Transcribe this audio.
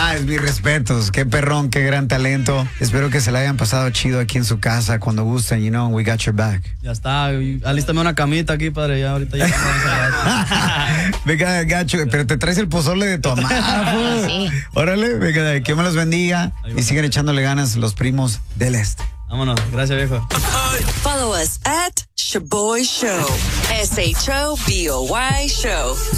Mis respetos. Qué perrón, qué gran talento. Espero que se la hayan pasado chido aquí en su casa. Cuando gusten, we got your back. Ya está. Alístame una camita aquí, padre. Ya ahorita ya. Venga, gacho, pero te traes el pozole de tu amada, pues. Sí. Órale, venga, que me los bendiga y sigan echándole ganas los primos del este. Vámonos, gracias, viejo. Follow us at Shaboy Show. SHOBOY Show.